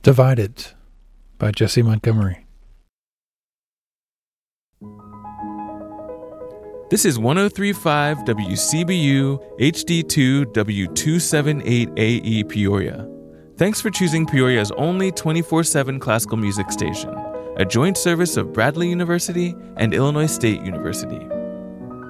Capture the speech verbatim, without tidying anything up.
Divided by Jesse Montgomery. This is one oh three point five W C B U H D two W two seventy-eight A E Peoria. Thanks for choosing Peoria's only twenty-four seven classical music station, a joint service of Bradley University and Illinois State University.